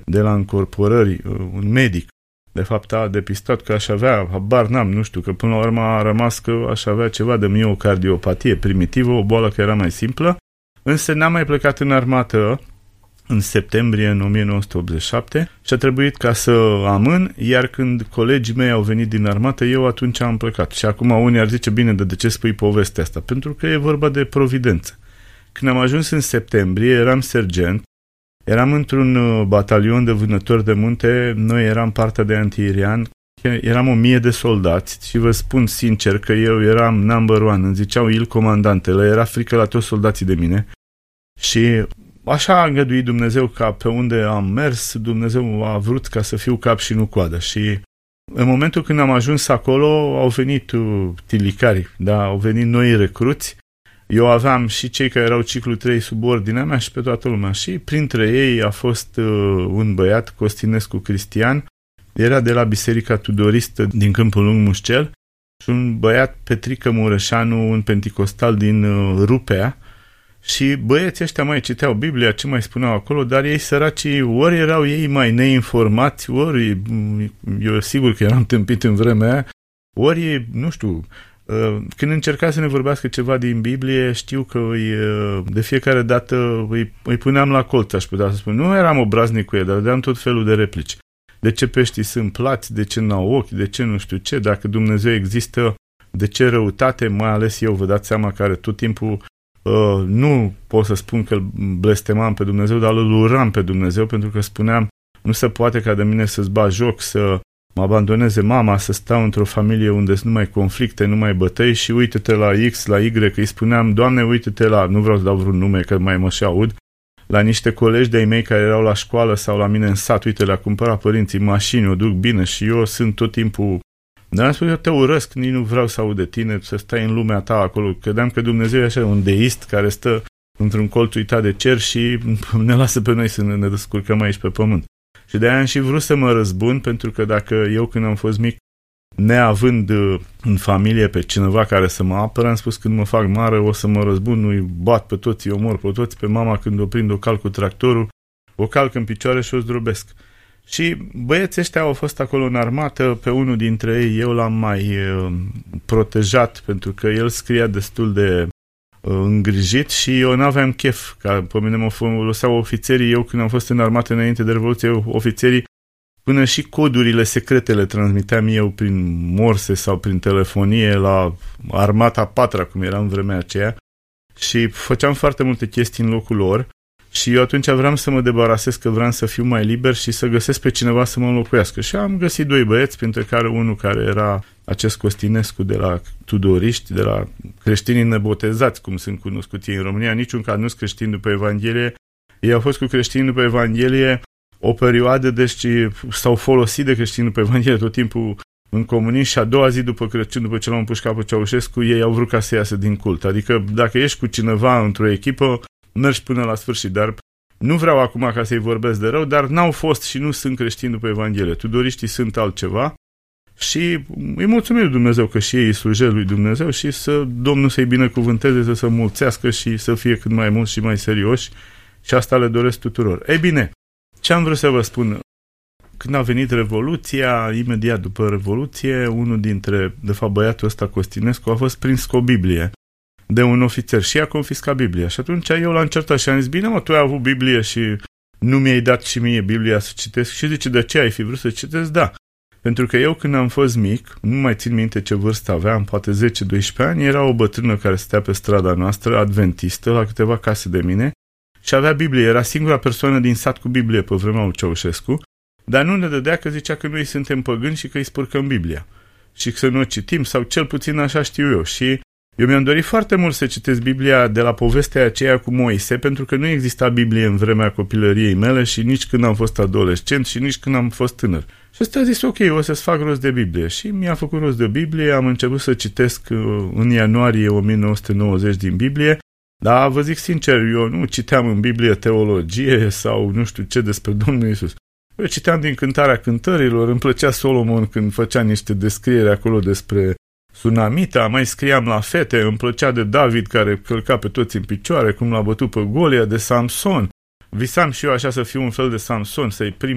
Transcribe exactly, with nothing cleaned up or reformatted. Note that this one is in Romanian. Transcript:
de la încorporări, un medic, de fapt a depistat că aș avea, habar n-am, nu știu, că până la urmă a rămas că aș avea ceva de miocardiopatie primitivă, o boală care era mai simplă, însă n-am mai plecat în armată în septembrie în o mie nouă sute optzeci și șapte și a trebuit ca să amân, iar când colegii mei au venit din armată, eu atunci am plecat. Și acum unii ar zice, bine, de ce spui povestea asta? Pentru că e vorba de providență. Când am ajuns în septembrie, eram sergent, eram într-un batalion de vânători de munte, noi eram partea de antiaerian, eram o mie de soldați și vă spun sincer că eu eram number one, îmi ziceau il comandantele, era frică la toți soldații de mine și așa a îngăduit Dumnezeu ca pe unde am mers, Dumnezeu a vrut ca să fiu cap și nu coadă și în momentul când am ajuns acolo au venit tilicarii, da, au venit noi recruți. Eu aveam și cei care erau ciclu trei sub ordinea mea și pe toată lumea și printre ei a fost uh, un băiat, Costinescu Cristian, era de la Biserica Tudoristă din Câmpul Lung Mușcel și un băiat, Petrică Mureșanu, un penticostal din uh, Rupea și băieții ăștia mai citeau Biblia, ce mai spuneau acolo, dar ei săracii ori erau ei mai neinformați, ori eu sigur că eram tâmpit în vremea aia, ori, nu știu, când încerca să ne vorbească ceva din Biblie, știu că îi, de fiecare dată îi, îi puneam la colț, aș putea să spun. Nu eram obraznic cu el, dar dădeam tot felul de replici. De ce peștii sunt plați, de ce n-au ochi, de ce nu știu ce, dacă Dumnezeu există, de ce răutate, mai ales eu, vă dați seama, care tot timpul uh, nu pot să spun că îl blestemam pe Dumnezeu, dar îl uram pe Dumnezeu, pentru că spuneam, nu se poate ca de mine să-ți bat joc, să mă abandoneze mama, să stau într-o familie unde nu mai conflicte, nu mai bătăi și uite-te la X, la Y, că îi spuneam, Doamne, uite-te la, nu vreau să dau vreun nume, că mai mă și aud, la niște colegi de-ai mei care erau la școală sau la mine în sat, uite, le-a cumpărat părinții mașini, o duc bine și eu sunt tot timpul, dar am spus, eu te urăsc, nici nu vreau să aud de tine, să stai în lumea ta acolo, credeam că Dumnezeu e așa un deist care stă într-un colț uitat de cer și ne lasă pe noi să ne descurcăm aici pe pământ. Și de-aia am și vrut să mă răzbun, pentru că dacă eu când am fost mic, neavând în familie pe cineva care să mă apere, am spus când mă fac mare o să mă răzbun, nu-i bat pe toți, îi omor pe toți, pe mama când o prind o calc cu tractorul, o calc în picioare și o zdrobesc. Și băieții ăștia au fost acolo în armată, pe unul dintre ei eu l-am mai uh, protejat, pentru că el scria destul de îngrijit și eu n-aveam chef, ca pe mine mă foloseau ofițerii, eu când am fost în armată înainte de Revoluție, ofițerii, până și codurile secrete le transmiteam eu prin morse sau prin telefonie la armata patra, cum era în vremea aceea, și făceam foarte multe chestii în locul lor și eu atunci vreau să mă debarasez, că vreau să fiu mai liber și să găsesc pe cineva să mă înlocuiască. Și am găsit doi băieți, printre care unul care era acest Costinescu de la tudoriști, de la creștinii nebotezați, cum sunt cunoscuți ei în România, niciun caz nu sunt creștini după Evanghelie. Ei au fost cu creștini după Evanghelie o perioadă, deci s-au folosit de creștini după Evanghelie tot timpul în comunism și a doua zi după Crăciun, după ce l-au împușcat pe Ceaușescu, ei au vrut ca să iasă din cult. Adică dacă ești cu cineva într-o echipă, mergi până la sfârșit, dar nu vreau acum ca să-i vorbesc de rău, dar n-au fost și nu sunt creștini după Evanghelie. Tudoriștii sunt altceva și îi mulțumim lui Dumnezeu că și ei îi slujesc lui Dumnezeu și să Domnul să-i binecuvânteze, să se mulțească și să fie cât mai mulți și mai serioși și asta le doresc tuturor. Ei bine, ce am vrut să vă spun? Când a venit Revoluția, imediat după Revoluție, unul dintre, de fapt băiatul ăsta Costinescu, a fost prins cu o Biblie de un ofițer și a confiscat Biblia. Și atunci eu l-am certat și am zis, bine mă, tu ai avut Biblie și nu mi-ai dat și mie Biblia să citesc. Și zice, de ce ai fi vrut să citesc? Da. Pentru că eu când am fost mic, nu mai țin minte ce vârstă aveam, poate zece doisprezece ani, era o bătrână care stătea pe strada noastră, adventistă, la câteva case de mine și avea Biblie. Era singura persoană din sat cu Biblie pe vremea lui Ceaușescu, dar nu ne dădea că zicea că noi suntem păgâni și că îi spurcăm Biblia și să nu o citim, sau cel puțin așa știu eu. Și eu mi-am dorit foarte mult să citesc Biblia de la povestea aceea cu Moise, pentru că nu exista Biblie în vremea copilăriei mele și nici când am fost adolescent și nici când am fost tânăr. Și ăsta a zis, ok, o să-ți fac rost de Biblie. Și mi-a făcut rost de Biblie, am început să citesc în ianuarie o mie nouă sute nouăzeci din Biblie, dar vă zic sincer, eu nu citeam în Biblie teologie sau nu știu ce despre Domnul Iisus. Eu citeam din Cântarea Cântărilor, îmi plăcea Solomon când făcea niște descrieri acolo despre Sunamita, mai scriam la fete, îmi plăcea de David care călca pe toți în picioare, cum l-a bătut pe Golia, de Samson. Visam și eu așa să fiu un fel de Samson, să-i prim